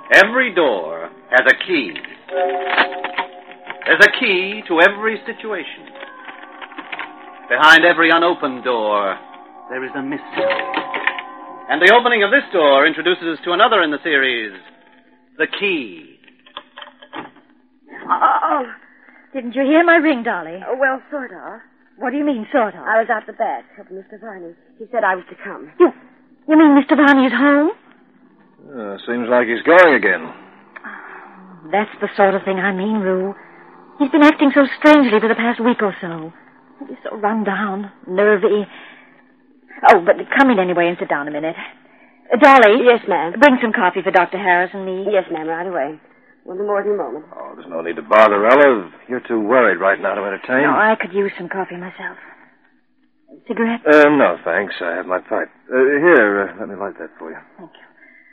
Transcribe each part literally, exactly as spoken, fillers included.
Every door has a key. There's a key to every situation. Behind every unopened door, there is a mystery. And the opening of this door introduces us to another in the series, The Key. Oh, oh. Didn't you hear my ring, Dolly? Oh, well, sort of. What do you mean, sort of? I was out the back helping Mister Varney. He said I was to come. You, you mean Mister Varney is home? Uh, seems like he's going again. That's the sort of thing I mean, Rue. He's been acting so strangely for the past week or so. He's so run down, nervy. Oh, but come in anyway and sit down a minute. Uh, Dolly. Yes, ma'am. Bring some coffee for Doctor Harris and me. Yes, ma'am, right away. We'll do more in a moment. Oh, there's no need to bother, Ella. You're too worried right now to entertain. No, I could use some coffee myself. Cigarette? Uh, no, thanks. I have my pipe. Uh, here, uh, let me light that for you. Thank you.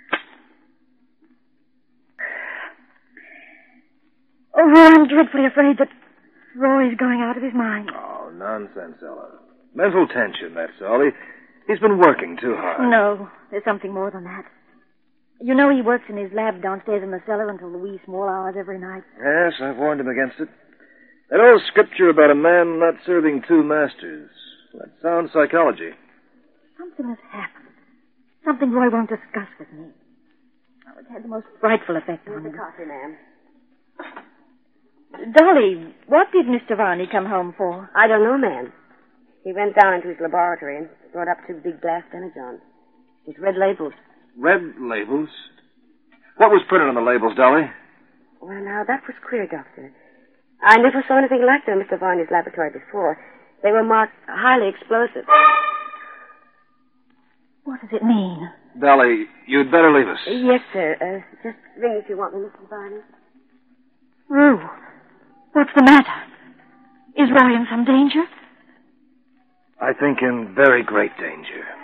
Oh, I'm dreadfully afraid that Roy's going out of his mind. Oh, nonsense, Ella. Mental tension, that's all. He, he's been working too hard. No, there's something more than that. You know he works in his lab downstairs in the cellar until the wee small hours every night. Yes, I've warned him against it. That old scripture about a man not serving two masters. That sounds psychology. Something has happened. Something Roy won't discuss with me. Oh, it's had the most frightful effect on Here's the him. coffee, ma'am. Dolly, what did Mister Varney come home for? I don't know, ma'am. He went down into his laboratory and brought up two big glass demijohns with red labels. Red labels? What was printed on the labels, Dolly? Well, now, that was queer, Doctor. I never saw anything like them in Mister Varney's laboratory before. They were marked highly explosive. What does it mean? Dolly, you'd better leave us. Yes, sir. Uh, just ring if you want me, Mister Varney. Rue, what's the matter? Is Roy in some danger? I think in very great danger.